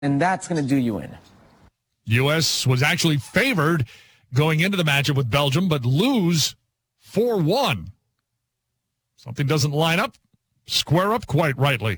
and that's going to do you in. U.S. was actually favored going into the matchup with Belgium, but lose 4-1. Something doesn't line up, square up quite rightly.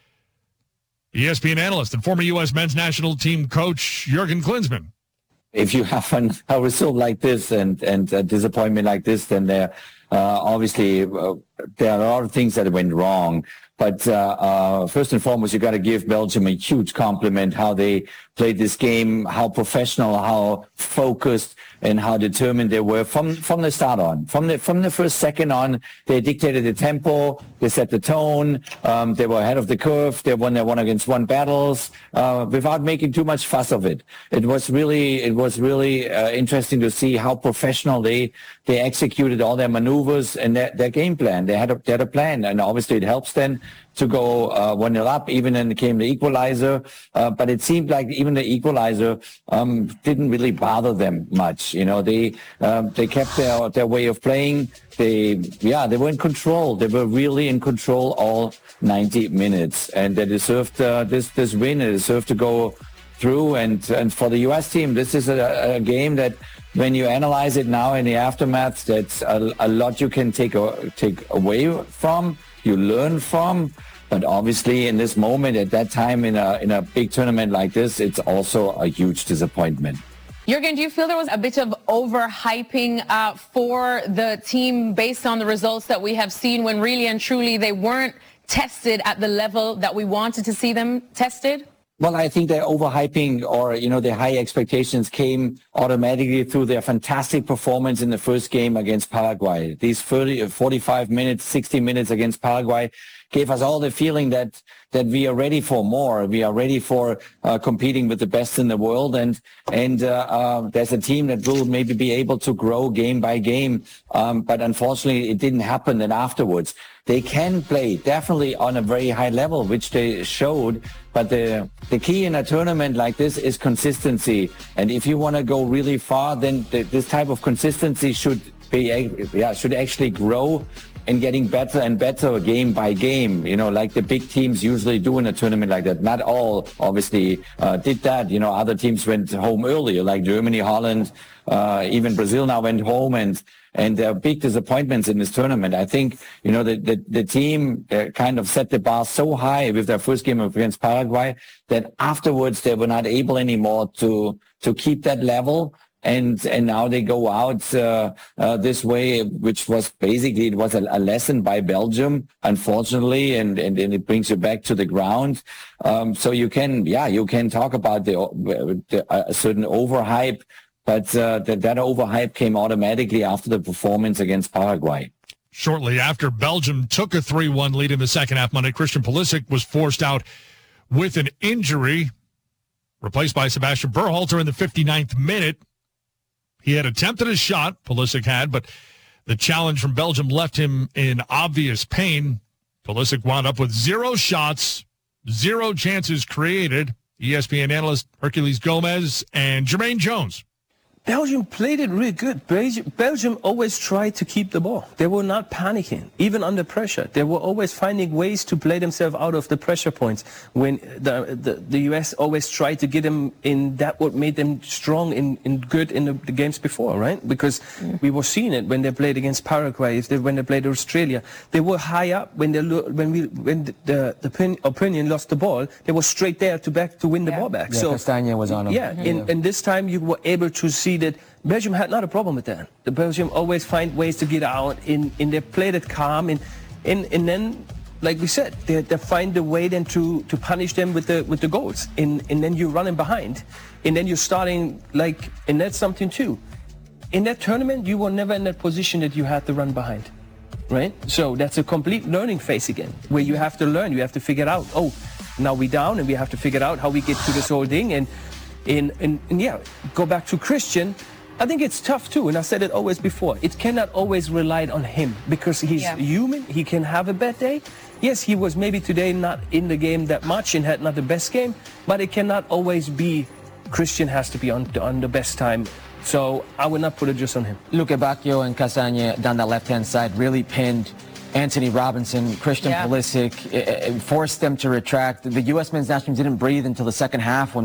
ESPN analyst and former U.S. men's national team coach Jurgen Klinsmann. If you have a result like this and a disappointment like this, then obviously there are a lot of things that went wrong. But first and foremost, you got to give Belgium a huge compliment how they played this game, how professional, how focused, and how determined they were from the start on. From the first second on, they dictated the tempo, they set the tone, they were ahead of the curve, they won their one-against-one battles without making too much fuss of it. It was really interesting to see how professional they executed all their maneuvers and their game plan. They had a plan, and obviously it helps then to go 1-0 up, even when it came the equalizer. But it seemed like even the equalizer didn't really bother them much. You know, they kept their way of playing. They were in control. They were really in control all 90 minutes, and they deserved this win. They deserved to go through. And for the U.S. team, this is a game that, when you analyze it now in the aftermath, that's a lot you can take away from, you learn from. But obviously, in this moment, at that time, in a big tournament like this, it's also a huge disappointment. Jurgen, do you feel there was a bit of overhyping for the team based on the results that we have seen, when really and truly they weren't tested at the level that we wanted to see them tested? Well, I think their overhyping, or, their high expectations came automatically through their fantastic performance in the first game against Paraguay. These 45 minutes, 60 minutes against Paraguay gave us all the feeling that we are ready for more. We are ready for competing with the best in the world. And there's a team that will maybe be able to grow game by game. But unfortunately, it didn't happen then afterwards. They can play definitely on a very high level, which they showed. But the key in a tournament like this is consistency. And if you want to go really far, then this type of consistency should actually grow and getting better and better game by game, like the big teams usually do in a tournament like that. Not all, obviously, did that. Other teams went home earlier, like Germany, Holland, even Brazil now went home, and there are big disappointments in this tournament. I think, the team kind of set the bar so high with their first game against Paraguay that afterwards they were not able anymore to keep that level. And now they go out this way, which was basically, it was a lesson by Belgium, unfortunately, and it brings you back to the ground. So you can talk about a certain overhype, but that overhype came automatically after the performance against Paraguay. Shortly after Belgium took a 3-1 lead in the second half Monday, Christian Pulisic was forced out with an injury, replaced by Sebastian Berhalter in the 59th minute. He had attempted a shot, Pulisic had, but the challenge from Belgium left him in obvious pain. Pulisic wound up with 0 shots, 0 chances created. ESPN analyst Herculez Gomez and Jermaine Jones. Belgium played it really good. Belgium always tried to keep the ball. They were not panicking, even under pressure. They were always finding ways to play themselves out of the pressure points. When the U.S. always tried to get them in, that what made them strong in the games before, right? Because we were seeing it when they played against Paraguay, when they played Australia. They were high up when the opinion lost the ball. They were straight there to win the ball back. Yeah, so Castagna was on them. Yeah, and this time you were able to see that Belgium had not a problem with that. The Belgium always find ways to get out in they played it calm and then, like we said, they find a way then to punish them with the goals and then you're running behind and then you're starting and that's something too. In that tournament you were never in that position that you had to run behind, right? So that's a complete learning phase again, where you have to learn, you have to figure out, now we're down and we have to figure out how we get to this whole thing and go back to Christian. I think it's tough too, and I said it always before. It cannot always rely on him because he's human. He can have a bad day. Yes, he was maybe today not in the game that much and had not the best game, but it cannot always be Christian has to be on the best time. So I would not put it just on him. Luque Bacchio and Castagna down the left-hand side really pinned Anthony Robinson, Christian Pulisic, forced them to retract. The U.S. men's national team didn't breathe until the second half when